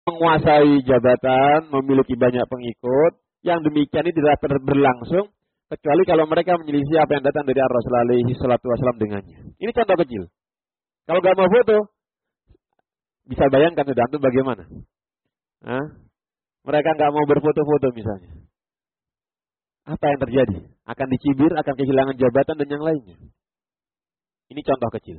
menguasai jabatan, memiliki banyak pengikut, yang demikian ini tidak berlangsung kecuali kalau mereka menyelisih apa yang datang dari Rasulullah alaihi salatu wasallam dengannya. Ini contoh kecil. Kalau nggak mau foto, bisa bayangkan sudah antum bagaimana? Hah? Mereka nggak mau berfoto-foto misalnya. Apa yang terjadi? Akan dicibir, akan kehilangan jabatan dan yang lainnya. Ini contoh kecil.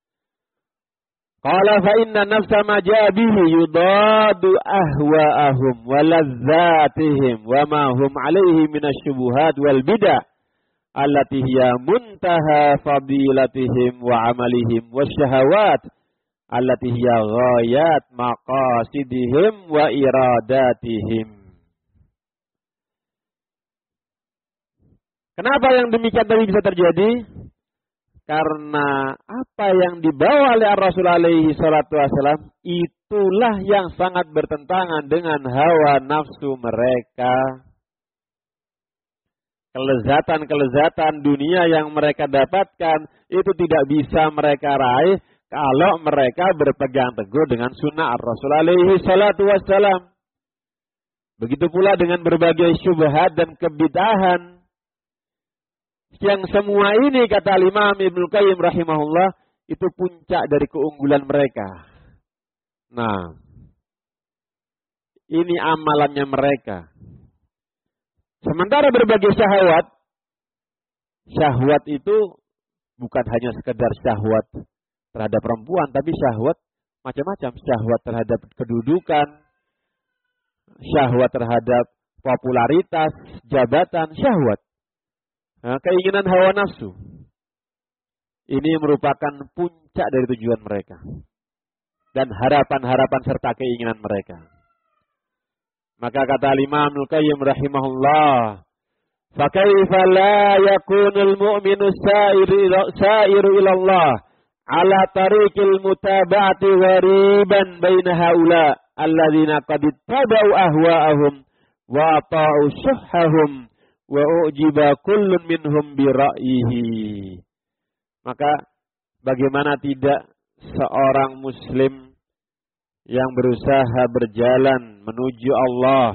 Qala fa inna nafsa ma jaa bihi yudadu ahwa'ahum wa ladzatihim wa ma hum 'alaihi minasyubuhat wal bid'ah allati hiya muntaha fadilatihim wa 'amalihim wasyahawat allati hiya ghayat maqasidihim wa iradatihim. Kenapa yang demikian tadi bisa terjadi? Karena apa yang dibawa oleh Rasulullah alaihi salatu wasallam itulah yang sangat bertentangan dengan hawa nafsu mereka. Kelezatan-kelezatan dunia yang mereka dapatkan itu tidak bisa mereka raih kalau mereka berpegang teguh dengan sunnah Rasulullah alaihi salatu wasallam. Begitu pula dengan berbagai syubhat dan kebid'ahan. Yang semua ini kata Imam Ibnu Qayyim rahimahullah itu puncak dari keunggulan mereka. Nah, ini amalannya mereka. Sementara berbagai syahwat itu bukan hanya sekedar syahwat terhadap perempuan, tapi syahwat macam-macam. Syahwat terhadap kedudukan, syahwat terhadap popularitas, jabatan, syahwat. Nah, keinginan hawa nafsu. Ini merupakan puncak dari tujuan mereka. Dan harapan-harapan serta keinginan mereka. Maka kata Imam Ibnu Qayyim rahimahullah, "Fakaifa la yakunul mu'minu sa'iru ila Allah ala tariqil mutaba'ati ghariban baina haula alladzina qad ittaba'u ahwa'ahum wa ata'u syuhhahum wa ujiba kullun minhum bi ra'yihi." Maka bagaimana tidak seorang muslim yang berusaha berjalan menuju Allah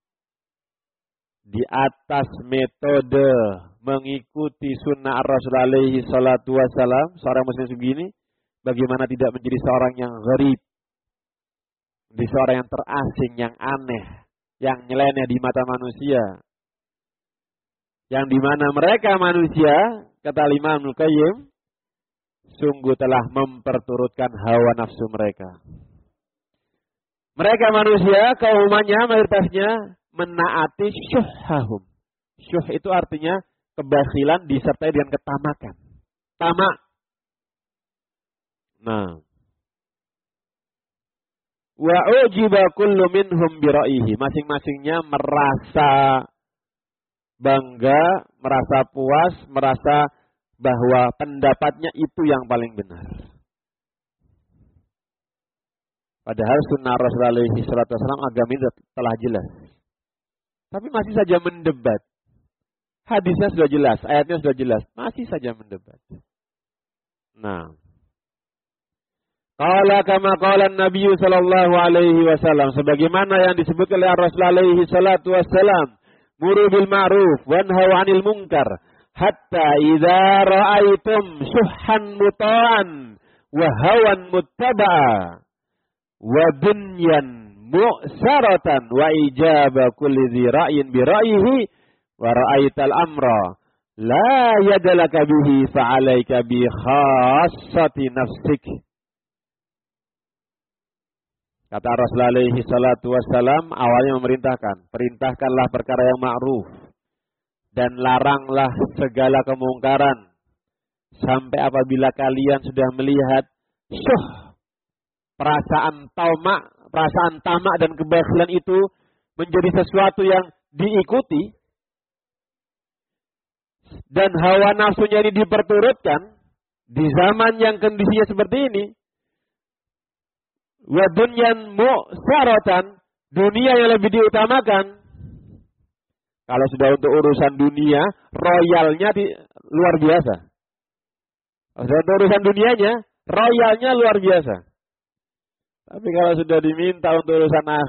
di atas metode mengikuti sunnah Rasul alaihi salatu wasalam, seorang muslim begini bagaimana tidak menjadi seorang yang gharib, menjadi seorang yang terasing, yang aneh, yang nyeleneh di mata manusia. Yang dimana mereka manusia, kata Imam Ibnu Qayyim, sungguh telah memperturutkan hawa nafsu mereka. Mereka manusia, kaumannya, mayoritasnya, menaati syuhhahum. Syuh itu artinya kebakhilan disertai dengan ketamakan. Tamak. Nah. Wa ujiba kullu minhum bi ra'yihi. Masing-masingnya merasa bangga, merasa puas, merasa bahwa pendapatnya itu yang paling benar. Padahal sunnah Rasulullah alaihi salatu wasallam agama ini telah jelas. Tapi masih saja mendebat. Hadisnya sudah jelas, ayatnya sudah jelas, masih saja mendebat. Nah. Qala kama qala Nabi sallallahu alaihi wasallam, sebagaimana yang disebut oleh Rasulullah alaihi salatu wasallam, muru bil ma'ruf wanhau 'anil munkar hatta idza ra'aitum syuhhan muta'an wa hawan muttaba'a wa dunyan mu'saratan wa ijaba kulli dhi ra'yin bi ra'yihi wa ra'aital amra la yadalaka bihi fa'alaika bi khassati nafsik. Kata Rasulullah alaihi salatu wassalam awalnya memerintahkan, perintahkanlah perkara yang ma'ruf dan laranglah segala kemungkaran sampai apabila kalian sudah melihat perasaan tamak dan kebakhilan itu menjadi sesuatu yang diikuti dan hawa nafsunya ini diperturutkan di zaman yang kondisinya seperti ini. Wa dunyan mu'saratan, dunia yang lebih diutamakan. Kalau sudah untuk urusan dunia, royalnya luar biasa. Kalau sudah untuk urusan dunianya, royalnya luar biasa. Tapi kalau sudah diminta untuk urusan